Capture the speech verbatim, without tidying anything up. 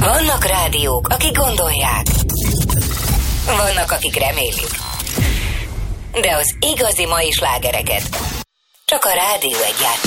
Vannak rádiók, akik gondolják. Vannak, akik remélik. De az igazi mai slágereket csak a Rádió egy játsz.